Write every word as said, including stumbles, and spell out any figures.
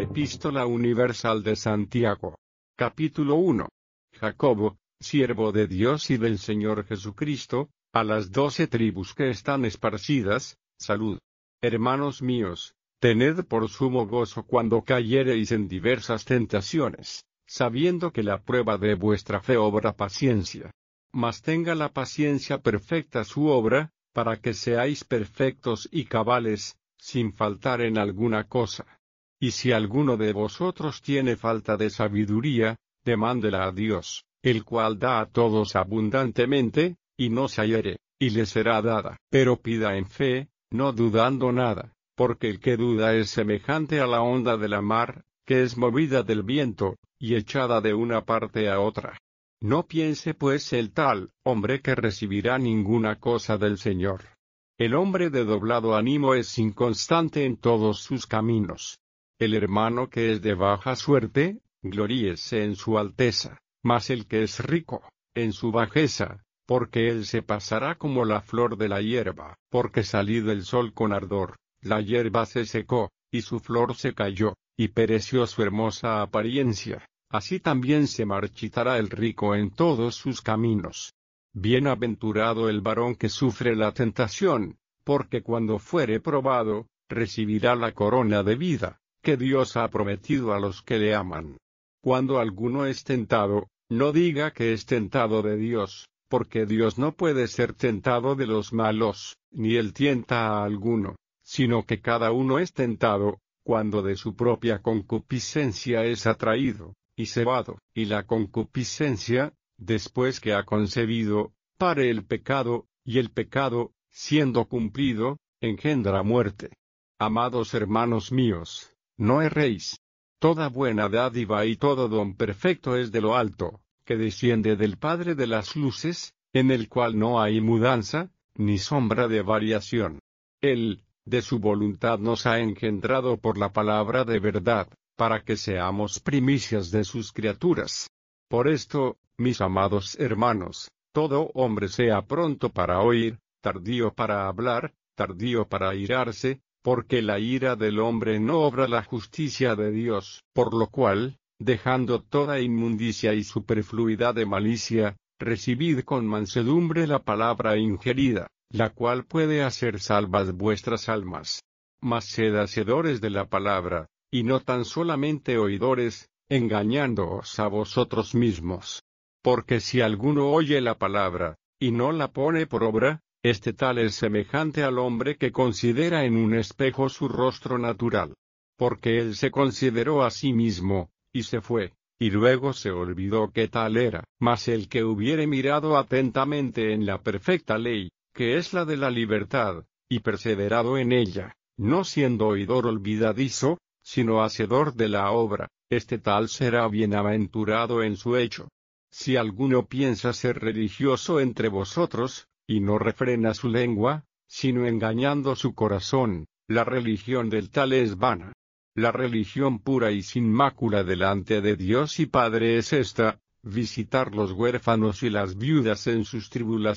Epístola Universal de Santiago. Capítulo uno. Jacobo, siervo de Dios y del Señor Jesucristo, a las doce tribus que están esparcidas, salud. Hermanos míos, tened por sumo gozo cuando cayereis en diversas tentaciones, sabiendo que la prueba de vuestra fe obra paciencia. Mas tenga la paciencia perfecta su obra, para que seáis perfectos y cabales, sin faltar en alguna cosa. Y si alguno de vosotros tiene falta de sabiduría, demándela a Dios, el cual da a todos abundantemente, y no se hiere, y le será dada. Pero pida en fe, no dudando nada, porque el que duda es semejante a la onda de la mar, que es movida del viento, y echada de una parte a otra. No piense pues el tal hombre que recibirá ninguna cosa del Señor. El hombre de doblado ánimo es inconstante en todos sus caminos. El hermano que es de baja suerte, gloríese en su alteza, mas el que es rico, en su bajeza, porque él se pasará como la flor de la hierba, porque salido el sol con ardor, la hierba se secó, y su flor se cayó, y pereció su hermosa apariencia. Así también se marchitará el rico en todos sus caminos. Bienaventurado el varón que sufre la tentación, porque cuando fuere probado, recibirá la corona de vida, que Dios ha prometido a los que le aman. Cuando alguno es tentado, no diga que es tentado de Dios, porque Dios no puede ser tentado de los malos, ni él tienta a alguno, sino que cada uno es tentado, cuando de su propia concupiscencia es atraído, y cebado, y la concupiscencia, después que ha concebido, pare el pecado, y el pecado, siendo cumplido, engendra muerte. Amados hermanos míos, no erréis. Toda buena dádiva y todo don perfecto es de lo alto, que desciende del Padre de las luces, en el cual no hay mudanza, ni sombra de variación. Él, de su voluntad nos ha engendrado por la palabra de verdad, para que seamos primicias de sus criaturas. Por esto, mis amados hermanos, todo hombre sea pronto para oír, tardío para hablar, tardío para airarse, porque la ira del hombre no obra la justicia de Dios. Por lo cual, dejando toda inmundicia y superfluidad de malicia, recibid con mansedumbre la palabra ingerida, la cual puede hacer salvas vuestras almas. Mas sed hacedores de la palabra, y no tan solamente oidores, engañándoos a vosotros mismos. Porque si alguno oye la palabra, y no la pone por obra, este tal es semejante al hombre que considera en un espejo su rostro natural. Porque él se consideró a sí mismo, y se fue, y luego se olvidó que tal era. Mas el que hubiere mirado atentamente en la perfecta ley, que es la de la libertad, y perseverado en ella, no siendo oidor olvidadizo, sino hacedor de la obra, este tal será bienaventurado en su hecho. Si alguno piensa ser religioso entre vosotros, y no refrena su lengua, sino engañando su corazón, la religión del tal es vana. La religión pura y sin mácula delante de Dios y Padre es esta: visitar los huérfanos y las viudas en sus tribulaciones.